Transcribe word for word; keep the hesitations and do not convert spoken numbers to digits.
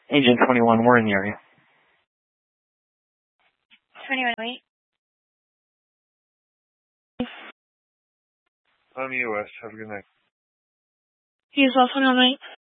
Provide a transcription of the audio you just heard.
Agent twenty-one, we're in the area. twenty-one, wait. I'm U S. Have a good night. He is also twenty-one, wait.